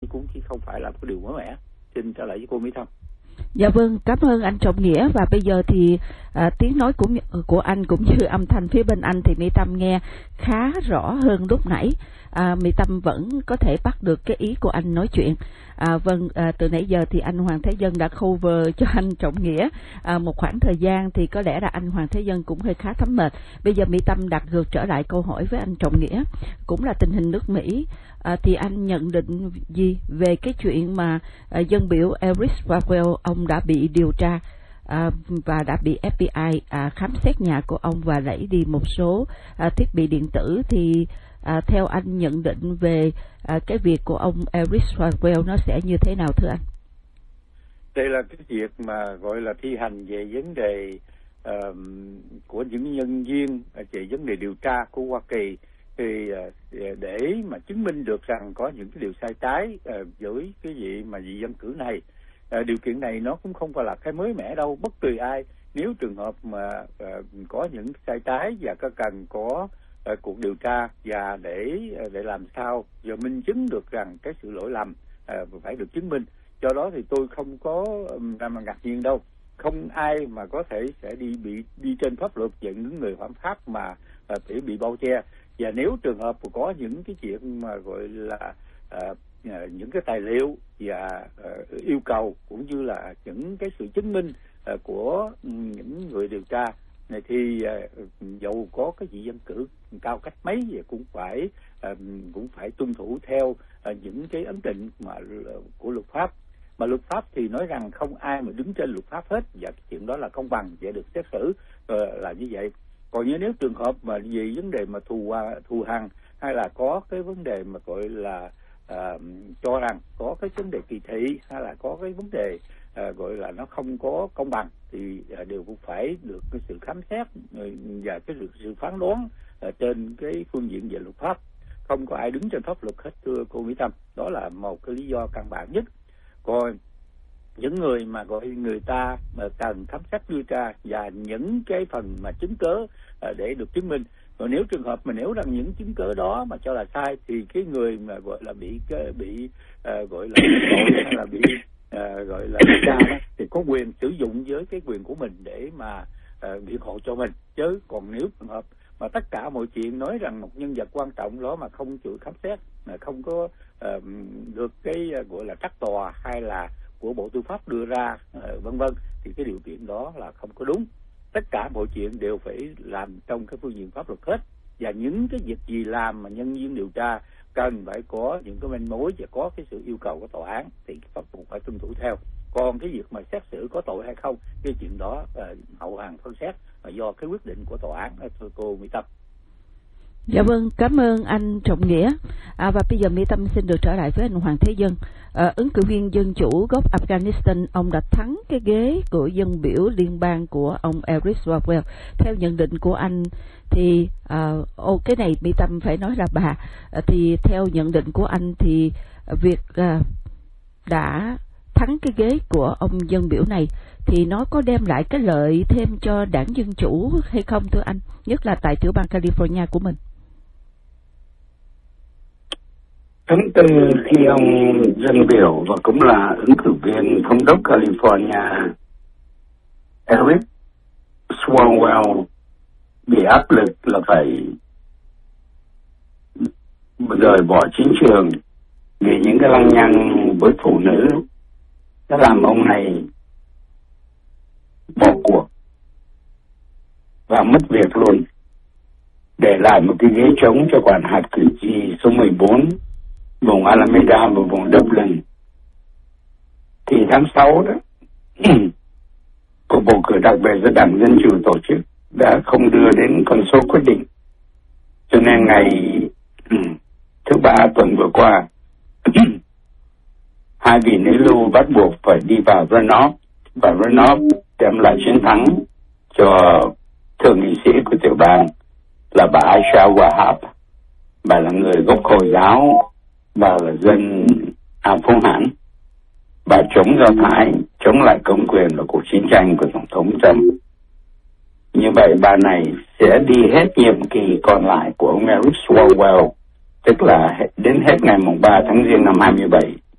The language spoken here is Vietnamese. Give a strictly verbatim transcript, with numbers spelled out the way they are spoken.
cũng chỉ không phải là một điều mới mẻ. Xin trả lời với cô Mỹ Tâm. Dạ vâng, cảm ơn anh Trọng Nghĩa. Và bây giờ thì à, tiếng nói của của anh cũng như âm thanh phía bên anh thì Mỹ Tâm nghe khá rõ hơn lúc nãy. À, Mỹ Tâm vẫn có thể bắt được cái ý của anh nói chuyện. À, vâng, à, từ nãy giờ thì anh Hoàng Thế Dân đã cover cho anh Trọng Nghĩa à, một khoảng thời gian, thì có lẽ là anh Hoàng Thế Dân cũng hơi khá thấm mệt. Bây giờ Mỹ Tâm đặt ngược trở lại câu hỏi với anh Trọng Nghĩa, cũng là tình hình nước Mỹ. À, thì anh nhận định gì về cái chuyện mà à, dân biểu Eric Swalwell ông đã bị điều tra à, và đã bị ép bê i à, khám xét nhà của ông và lấy đi một số à, thiết bị điện tử? Thì à, theo anh nhận định về à, cái việc của ông Eric Swalwell nó sẽ như thế nào thưa anh? Đây là cái việc mà gọi là thi hành về vấn đề uh, của những nhân viên về vấn đề điều tra của Hoa Kỳ, thì để mà chứng minh được rằng có những cái điều sai trái uh, với cái gì mà vị dân cử này, uh, điều kiện này nó cũng không phải là cái mới mẻ đâu. Bất kỳ ai nếu trường hợp mà uh, có những sai trái và có cần có uh, cuộc điều tra và để uh, để làm sao giờ minh chứng được rằng cái sự lỗi lầm uh, phải được chứng minh. Do đó thì tôi không có um, mà ngạc nhiên đâu. Không ai mà có thể sẽ đi bị đi trên pháp luật về những người phạm pháp mà uh, phải bị bao che. Và nếu trường hợp có những cái chuyện mà gọi là uh, uh, những cái tài liệu và uh, yêu cầu cũng như là những cái sự chứng minh uh, của những người điều tra này, thì uh, dầu có cái vị dân cử cao cách mấy thì cũng phải uh, cũng phải tuân thủ theo uh, những cái ấn định mà uh, của luật pháp. Mà luật pháp thì nói rằng không ai mà đứng trên luật pháp hết, và cái chuyện đó là công bằng và được xét xử uh, là như vậy. Còn như nếu trường hợp mà vì vấn đề mà thù thù hằn hay là có cái vấn đề mà gọi là uh, cho rằng có cái vấn đề kỳ thị hay là có cái vấn đề uh, gọi là nó không có công bằng, thì uh, đều cũng phải được cái sự khám xét và cái sự, sự phán đoán uh, trên cái phương diện về luật pháp. Không có ai đứng trên pháp luật hết thưa cô Mỹ Tâm. Đó là một cái lý do căn bản nhất. Còn những người mà gọi người ta mà cần khám xét điều tra và những cái phần mà chứng cớ uh, để được chứng minh. Còn nếu trường hợp mà nếu rằng những chứng cớ đó mà cho là sai, thì cái người mà gọi là bị bị uh, gọi là tội hay là bị uh, gọi là điều tra đó, thì có quyền sử dụng với cái quyền của mình để mà uh, biện hộ cho mình. Chứ còn nếu trường hợp mà tất cả mọi chuyện nói rằng một nhân vật quan trọng đó mà không chịu khám xét, mà không có uh, được cái uh, gọi là trắc tòa hay là của Bộ Tư pháp đưa ra uh, vân vân, thì cái điều kiện đó là không có đúng. Tất cả mọi chuyện đều phải làm trong cái phương diện pháp luật hết, và những cái việc gì làm mà nhân viên điều tra cần phải có những cái manh mối và có cái sự yêu cầu của tòa án thì pháp luật phải tuân thủ theo. Còn cái việc mà xét xử có tội hay không, cái chuyện đó uh, hậu hằng phân xét uh, do cái quyết định của tòa án. uh, thưa cô Mỹ Tâm. Dạ vâng, cảm ơn anh Trọng Nghĩa. À, và bây giờ Mỹ Tâm xin được trở lại với anh Hoàng Thế Dân. À, ứng cử viên dân chủ gốc Afghanistan, ông đã thắng cái ghế của dân biểu liên bang của ông Eric Swalwell. Theo nhận định của anh thì à, ô cái này Mỹ Tâm phải nói là bà. À, thì theo nhận định của anh thì việc à, đã thắng cái ghế của ông dân biểu này thì nó có đem lại cái lợi thêm cho đảng Dân Chủ hay không thưa anh, nhất là tại tiểu bang California của mình? Tháng tư khi ông dân biểu và cũng là ứng cử viên thống đốc California Eric Swalwell bị áp lực là phải rời bỏ chính trường vì những cái lăng nhăng với phụ nữ đã làm ông này bỏ cuộc và mất việc luôn, để lại một cái ghế trống cho quản hạt cử tri số mười bốn vùng Alameda và vùng Dublin. Thì tháng sáu đó cuộc bầu cử đặc biệt do Đảng Dân Chủ tổ chức đã không đưa đến con số quyết định, cho nên ngày thứ ba tuần vừa qua hai vị nữ lưu bắt buộc phải đi vào runoff, và runoff đem lại chiến thắng cho thượng nghị sĩ của tiểu bang là bà Aisha Wahab. Bà là người gốc Hồi giáo, bà là dân à, Phú Hãn. Bà chống Do Thái, chống lại công quyền và cuộc chiến tranh của Tổng thống Trump. Như vậy bà này sẽ đi hết nhiệm kỳ còn lại của ông Eric Swalwell, tức là đến hết ngày mùng ba tháng Giêng năm hai mươi bảy.